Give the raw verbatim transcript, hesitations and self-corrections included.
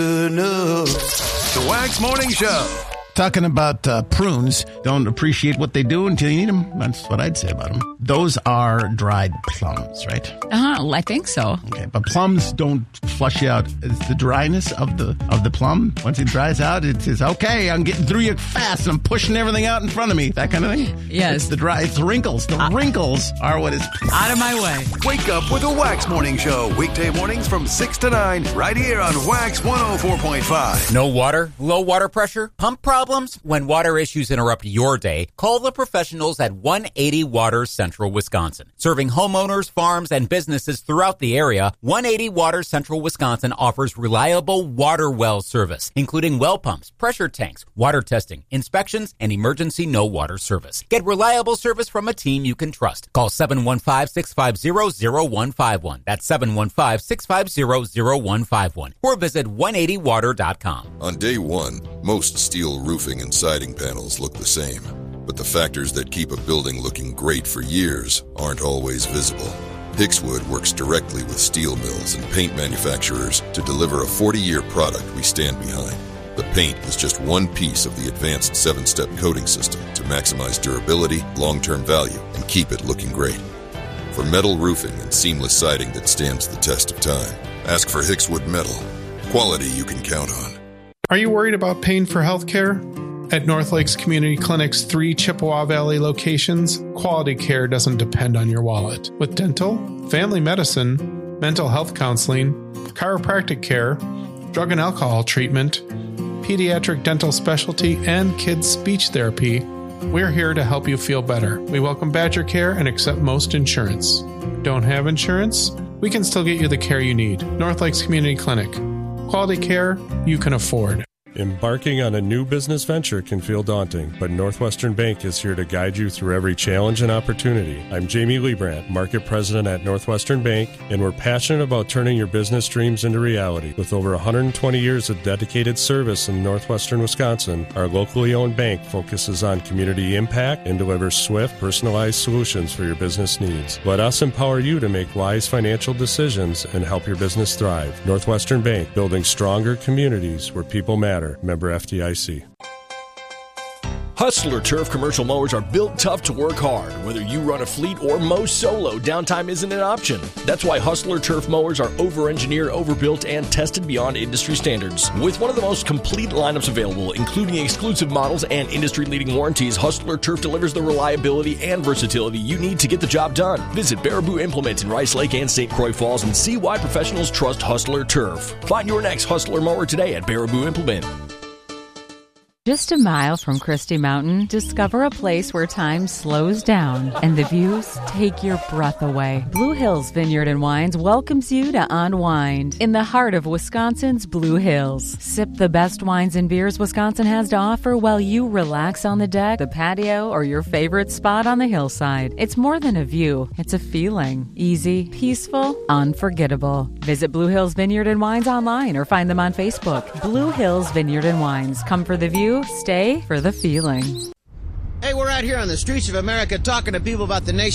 The Wax Morning Show. Talking about uh, prunes, don't appreciate what they do until you need them. That's what I'd say about them. Those are dried plums, right? Uh-huh, I think so. Okay, but plums don't flush you out. It's the dryness of the of the plum. Once it dries out, it says, okay, I'm getting through you fast. I'm pushing everything out in front of me. That kind of thing. Yes. It's the dry, it's the wrinkles. The uh, wrinkles are what is... Out of my way. Wake up with the Wax Morning Show. Weekday mornings from six to nine, right here on Wax one oh four point five. No water? Low water pressure? Pump problems? When water issues interrupt your day, call the professionals at one eighty Water Central Wisconsin. Serving homeowners, farms, and businesses throughout the area, one eighty Water Central Wisconsin offers reliable water well service, including well pumps, pressure tanks, water testing, inspections, and emergency no water service. Get reliable service from a team you can trust. Call seven one five, six five zero, zero one five one. That's seven one five, six five zero, zero one five one. Or visit one eighty water dot com. On day one, most steel roofing and siding panels look the same, but the factors that keep a building looking great for years aren't always visible. Hixwood works directly with steel mills and paint manufacturers to deliver a forty-year product we stand behind. The paint is just one piece of the advanced seven-step coating system to maximize durability, long-term value, and keep it looking great. For metal roofing and seamless siding that stands the test of time, ask for Hixwood Metal. Quality you can count on. Are you worried about paying for health care? At North Lakes Community Clinic's three Chippewa Valley locations, quality care doesn't depend on your wallet. With dental, family medicine, mental health counseling, chiropractic care, drug and alcohol treatment, pediatric dental specialty, and kids' speech therapy, we're here to help you feel better. We welcome Badger Care and accept most insurance. Don't have insurance? We can still get you the care you need. North Lakes Community Clinic. Quality care you can afford. Embarking on a new business venture can feel daunting, but Northwestern Bank is here to guide you through every challenge and opportunity. I'm Jamie Liebrandt, Market President at Northwestern Bank, and we're passionate about turning your business dreams into reality. With over one hundred twenty years of dedicated service in northwestern Wisconsin, our locally owned bank focuses on community impact and delivers swift, personalized solutions for your business needs. Let us empower you to make wise financial decisions and help your business thrive. Northwestern Bank, building stronger communities where people matter. Member F D I C. Hustler Turf commercial mowers are built tough to work hard. Whether you run a fleet or mow solo, downtime isn't an option. That's why Hustler Turf mowers are over-engineered, overbuilt, and tested beyond industry standards. With one of the most complete lineups available, including exclusive models and industry-leading warranties, Hustler Turf delivers the reliability and versatility you need to get the job done. Visit Baraboo Implement in Rice Lake and Saint Croix Falls and see why professionals trust Hustler Turf. Find your next Hustler mower today at Baraboo Implement. Just a mile from Christie Mountain, discover a place where time slows down and the views take your breath away. Blue Hills Vineyard and Wines welcomes you to unwind in the heart of Wisconsin's Blue Hills. Sip the best wines and beers Wisconsin has to offer while you relax on the deck, the patio, or your favorite spot on the hillside. It's more than a view, it's a feeling. Easy, peaceful, unforgettable. Visit Blue Hills Vineyard and Wines online or find them on Facebook. Blue Hills Vineyard and Wines. Come for the view, stay for the feeling. Hey, we're out here on the streets of America talking to people about the nation.